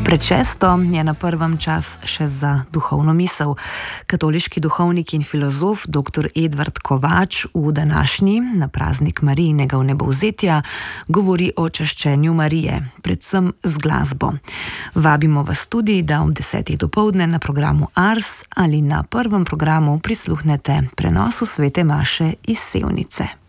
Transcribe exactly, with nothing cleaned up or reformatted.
Prečesto je na prvem čas še za duhovno misel. Katoliški duhovnik in filozof doktor Edvard Kovač v današnji, na praznik Marijinega vnebovzetja, govori o čaščenju Marije, predvsem z glasbo. Vabimo vas tudi, da ob desetih dopoldne na programu Ars ali na prvem programu prisluhnete prenosu svete maše iz Sevnice.